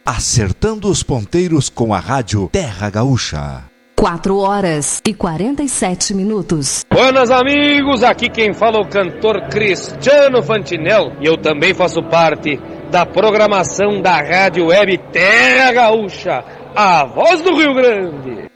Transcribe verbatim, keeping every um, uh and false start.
acertando os ponteiros com a rádio Terra Gaúcha. Quatro horas e quarenta e sete minutos. Buenas amigos, aqui quem fala é o cantor Cristiano Fantinel e eu também faço parte da programação da rádio web Terra Gaúcha, a voz do Rio Grande.